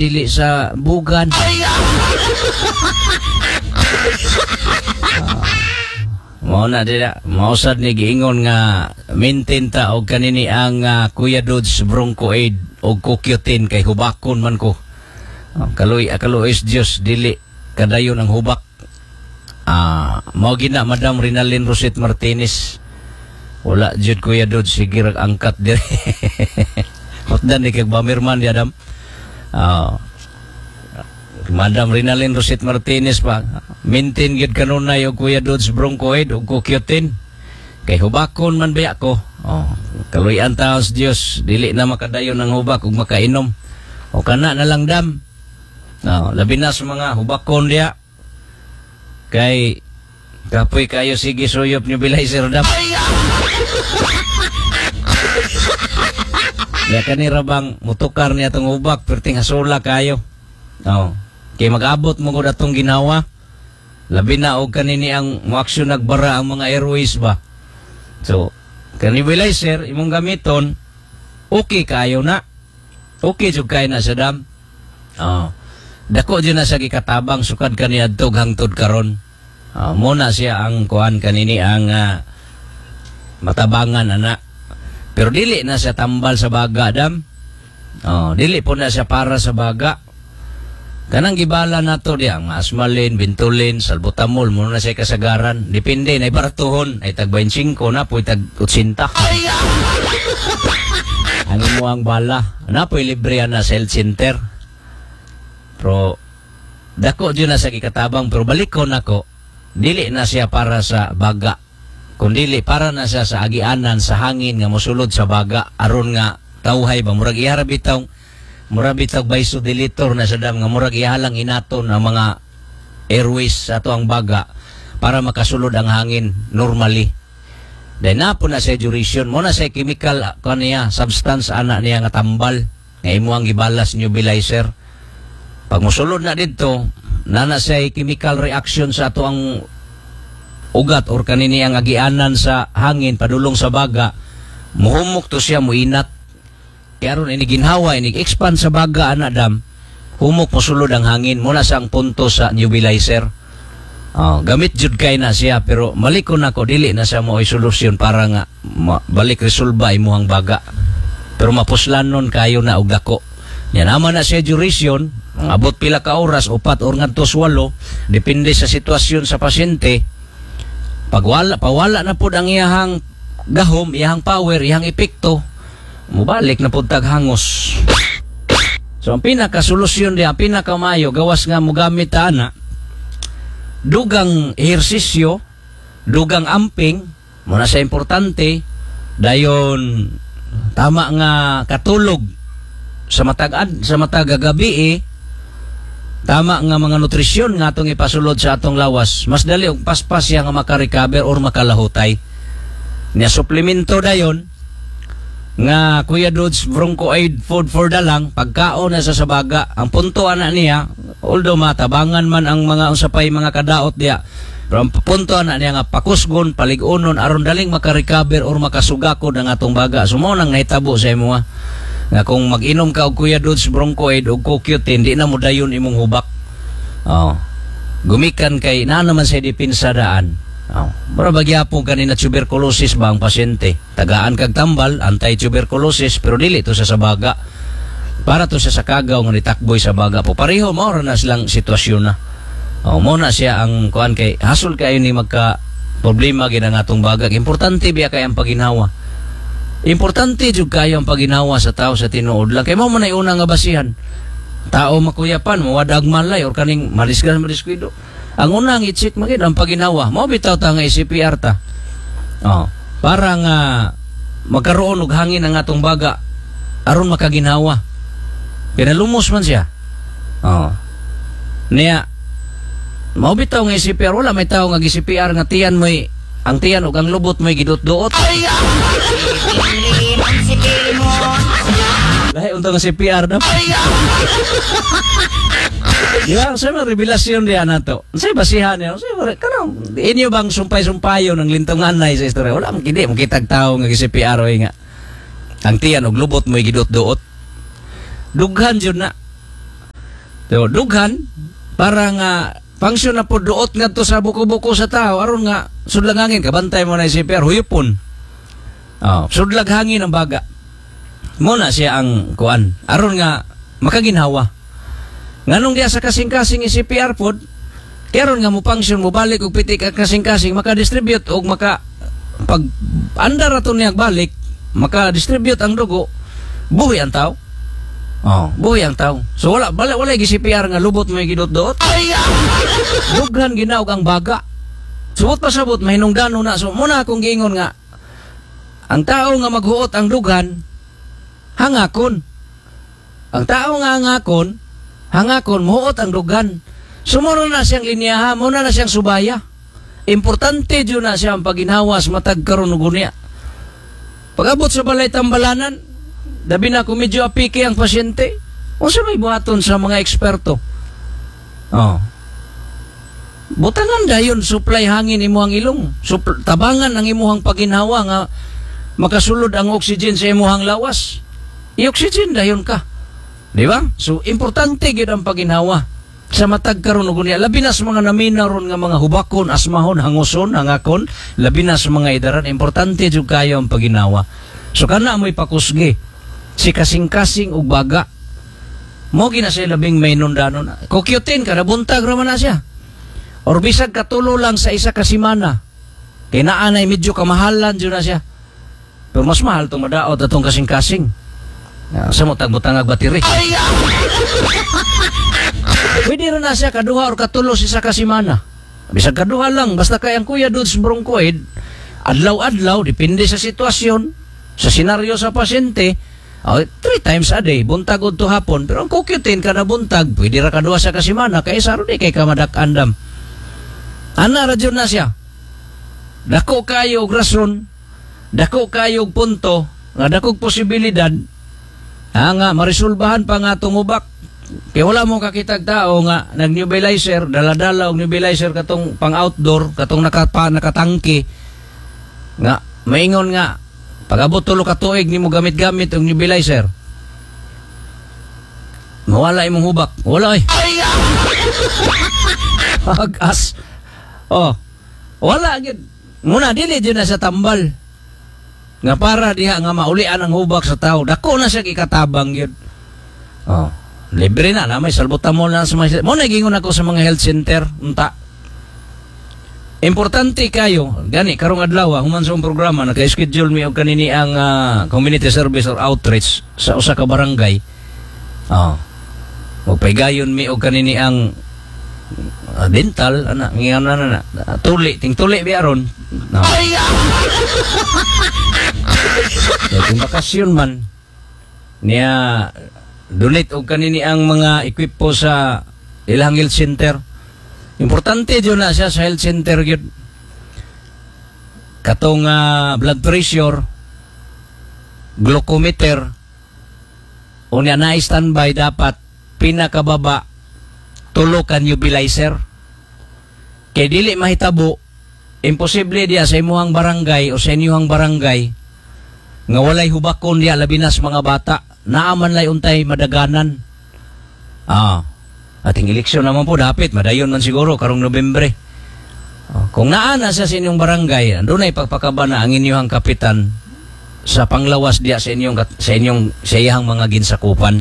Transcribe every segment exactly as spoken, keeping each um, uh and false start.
dili sa bugan. Mao na dira, mausad ni giingon nga maintain ta og kanini ang uh, Kuya Dudes Broncoaid og kukyutin kay hubakon man ko. Uh, kaluy akaluis Dios dili kadayon ang hubak. Ah, uh, mao gina Madam Rinalyn Roset Martinez. Wala jud Kuya Dudes sige rag angkat dire. Hotdan ni kay Bamirman ya dam. Ah, uh, Madam Rinalyn Roset Martinez pa maintain gid kanunay og Kuya Dudes Broncoaid og kukyutin kay hubakon man ba ko. Oh, kaluyan taos Dios dili na makadayon ang hubak ug makainom. O kana na lang dam. No, labi na sa mga hubakon dia kay kapoy kayo sige suyop ni bilay sir dam. Ya kanira bang mutukar niya tong hubak perting hasula kayo. Oh. Kay mag-abot mo ko datong ginawa. Labi na og kanini ang muaksyon nagbara ang mga airways ba. So, kanibilay sir, imong gamiton, okay kayo na. Okay jud kay na sa dam. Oh. Dako jud na sa gikatabang sukad kaniya tug hangtod karon. Oh, muna siya ang kuan kanini ang uh, matabangan ana. Pero dili na siya tambal sa baga dam. Oh, dili po na siya para sa baga. Kanang gibala nato di ang asmalin, bintulin, salbutamol, muna siya kasagaran. Depende, na ibaratuhon, ay tag twenty-five na po, tag eighty. Ang imo ang bala, na po libre na sa health center. Pero, dako dyan na sa kikatabang, pero balik ko na ko, dili na siya para sa baga. Kung dili, para na siya sa agianan, sa hangin, nga musulod sa baga, aron nga tawhay ba, murag iharap itong, murag bitag vasodilator na sa dam nga murag ihalang inaton ang mga airways sa ato ang baga para makasulod ang hangin normally. Dahil na po na sa duration mo na sa chemical kaniya substance ana niya nga tambal nga imo ang gibalas nebulizer. Pag musulod na dito na na sa chemical reaction sa ato ang ugat or kanini ang agianan sa hangin padulong sa baga, muhumok to siya muinat. Kaya ron ini ginhawa, ini expand sa baga ana dam, humok mosulod ang hangin mula sa ang punto sa nebulizer. Oh, gamit jud kay na siya pero maliko na ko dili na sa mo solusyon para nga ma, balik resolba imuhang baga. Pero mapuslanon kayo na og dako. Yan naman na siya duration, abot pila ka oras, upat or ngadto walo, depende sa sitwasyon sa pasyente. Pag wala, pawala na pud ang iyahang gahom, iyahang power, iyahang epekto, mubalik na puntag hangos. So ang pinakasolusyon di, ang pinakamayo gawas nga mugamit ta ana dugang ehersisyo, dugang amping muna sa importante dayon tama nga katulog sa matag sa matag gabi eh, tama nga mga nutrisyon nga atong ipasulod sa atong lawas, mas dali og paspas siya nga makarecover or makalahutay niya. Suplemento dayon nga Kuya Dudes Broncoaid food for the lang pagkaon na sa sabaga. Ang punto ana niya, although matabangan man ang mga usapay mga kadaot diya, pero ang punto ana niya nga pakusgon, paligunon aron daling makarecover or makasugakod ang atong baga. Sumo nang nahitabo sa imo nga kung mag-inom ka og Kuya Dudes Broncoaid og kukyutin, di na mo dayon imong hubak. Oh. Gumikan kay na naman sa dipinsa daan. Oh, para bagyapon kanina tuberculosis ba ang pasyente, tagaan kag tambal anti-tuberculosis pero dili to sa sabaga, para to sa sakagaw nga nitakboy sa baga po pareho mao na silang sitwasyon na. Oh, mo na siya ang kuan kay hasol kayo ni magka problema gina nga atong baga. Importante biya kay ang paginawa, importante jud kayo ang paginawa sa tao sa tinuod lang kay mao man ay una nga basihan tao makuyapan mawadag malay or kaning malisgas maliskuido. Ang unang i-check mo ang paginawa. Mo bitaw ta nga C P R ta. Oh, para nga magkaroon og hangin ang atong baga aron makaginawa. Pinalumos man siya. Oh. Niya mo bitaw nga C P R, wala may tao nga C P R nga tiyan mo'y ang tiyan ug ang lubot mo'y gidot-duot. Lahi unta nga C P R na. Di ba? Sa mga revelasyon diyan na to. Sa basihan niya. Sa kanang, inyo bang sumpay-sumpayo ng lintungan na sa istorya? Wala, hindi. Makitag tao nga si P R O nga. Ang tiyan og lubot mo'y gidot-duot. Dughan yun na. So, dughan para nga function na po duot nga to sa buko-buko sa tao aron nga sudlag hangin kabantay mo na si C P R huyupon. Oh, sudlag hangin ang baga. Muna siya ang kuan aron nga makaginhawa. Nganong diya sa kasing-kasing C P R pod karon nga mo function mo balik og pitik ang kasing-kasing maka-distribute og maka pag andar ato niya balik maka-distribute ang dugo buhi ang tao. Oh, buhi ang tao. So wala wala wala gi C P R nga lubot may gidot-dot. Dughan ginaog ang baga. Subot pasabot mahinungdano na. So muna akong giingon nga ang tao nga maghuot ang dughan hangakon. Ang tao nga hangakon hangakon muhuot ang dughan. Sumuro na siyang linyaha, muna na siyang subaya. Importante dyan na siya ang paginhawas matag karon ug unya. Pag-abot sa balay tambalanan dabi na kung medyo apike ang pasyente, o sa may buhaton sa mga eksperto. Oh. Butangan dayon supply hangin imuhang ilong. Supl- tabangan ang imuhang paginhawa nga makasulod ang oxygen sa imuhang lawas. I-oxygen dayon ka. Di ba? So, importante gid ang paginhawa sa matag karon ug unya. Labi na sa mga namina ron nga mga hubakon, asmahon, hanguson, hangakon, labi na sa mga idaran, importante jud kayo ang paginhawa. So, kana mo'y pakusgi si kasing-kasing ug baga mo gina siya labing may nundanon kukyutin kada buntag raman na siya or bisag katulo lang sa isa ka semana kay naa nay medyo kamahalan jud na siya pero mas mahal tong madaot atong kasing-kasing sa mo tagbutang ag battery pwede rin na siya kaduha or katulo sa isa ka semana bisag kaduha lang basta kay ang kuya dudes bronchoid adlaw-adlaw depende sa sitwasyon sa senaryo sa pasyente. Oh, three times a day, buntag to hapon. Pero ang kukyutin ka na buntag, pwede ra kadua sa kasimana, kaya saro di kay kamadak andam. Ana radyo na siya. Dako kayo og rason, dako kayo og punto, nga dakog posibilidad, ha, nga marisulbahan pa nga tungubak. Kaya wala mo kakitag tao nga nag-nebulizer, dala-dala og nebulizer katong pang-outdoor, katong nakapa, nakatangke, nga maingon nga, pag-abot tulo ka tuig ni mo gamit-gamit ang nebulizer. Mawala imong hubak. Wala eh. Pag-as. Oh. Wala. Muna, dili dyan na sa tambal. Nga para diha nga maulian ang hubak sa tao. Dako na siya ikatabang yun. Oh. Libre na na. May salbutamol na sa mga... Muna, gingon ako sa mga health center. Unta. Importante kayo, gani karong adlaw human sa programa naka-schedule mi og kanini ang uh, community service or outreach sa usa ka barangay. Oh. Magpaygayon mi og kanini ang uh, dental ana ngiyan na na tuli ting tuli biaron. No. Kung bakasyon man niya donate og kanini ang mga equipo sa ilang health center. Importante dyan na siya sa health center yun. Katong uh, blood pressure, glucometer, o niya na-standby dapat pinakababa tulo ka nebulizer. Kaya dili mahitabo, imposible diya sa imuhang barangay o sa inyuhang barangay nga walay hubakon diya labinas mga bata. Naaman lay untay madaganan. Ah. Ating eleksyon naman po dapit, madayon man siguro karong Nobyembre. Oh, kung naana sa inyong barangay, doon ay pagpakaba na ang inyong kapitan sa panglawas diya sa inyong sa inyong sa iyang mga ginsakupan.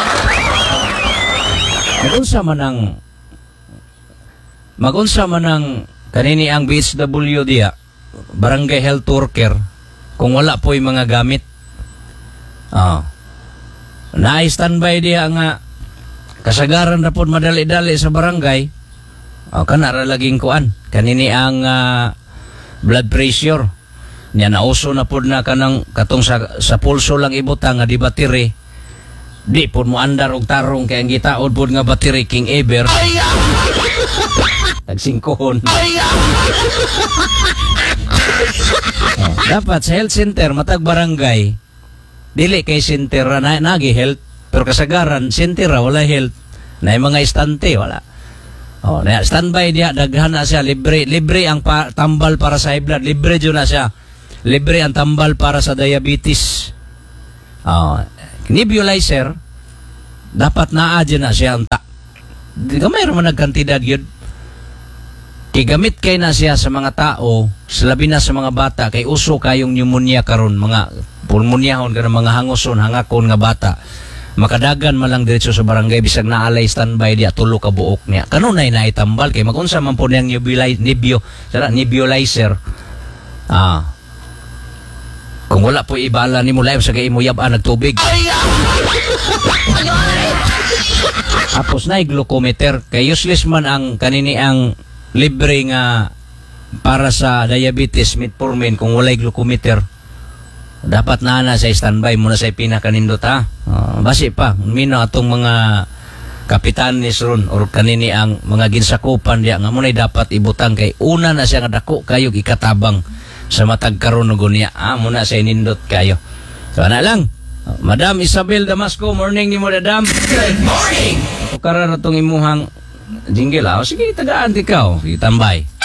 Magunsa man ang magunsa man ang kanini ang B H W diya, barangay health worker, kung wala po yung mga gamit. Oh. Na-standby diya nga kasagaran na po madali-dali sa barangay. O, kanara laging kuan. Kanini ang uh, blood pressure. Niya nauso na po na kanang katong sa, sa pulso lang ibutang nga di battery. Di po mo andar og tarong kaya ang gitaod po nga battery King Ever. Tagsingkohon. O, dapat sa health center, matag barangay, dili kay center na nagi health. Pero kasagaran, sintira, wala health. Na yung mga istante, wala. Oh, na standby diya, daghan na siya, libre. Libre ang pa, tambal para sa high blood. Libre dyan na siya. Libre ang tambal para sa diabetes. Oh, nebulizer, dapat naa dyan na siya. di gamay ra man nagkantidad yun. Kigamit kay na siya sa mga tao, labi na sa mga bata, kay uso kayong pneumonia karon, mga pulmonyahon ka mga hangoson, hangakon nga bata. Makadagan man lang diretso sa barangay, bisag naalay standby diya, tulo ka buok niya. Kanunay na itambal, kay magunsa man po niyang nebulizer, nebio, sara, nebulizer. Ah, kung wala po ibala ni mo live sa kay imuyab ang nagtubig. Tapos na glucometer, kay useless man ang kanini ang libre nga para sa diabetes metformin kung walay glucometer. Dapat na na sa standby muna sa pinakanindot ha. Uh, basi pa mino atong mga kapitanis ron or kanini ang mga ginsakupan diya nga munay dapat ibutang kay una na siya nga dako kayo ikatabang sa matag karon ug niya. Ah, muna sa inindot kayo. So ana lang. Uh, Madam Isabel Damasco, morning ni mo Madam. Good morning. Ukara na tong imuhang jingle ah. O, sige, tagaan di ka. Sige, tambay.